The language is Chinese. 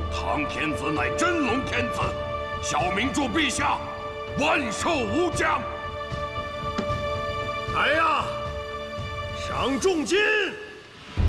唐天子乃真龙天子，小民祝陛下万寿无疆。 来呀，赏重金！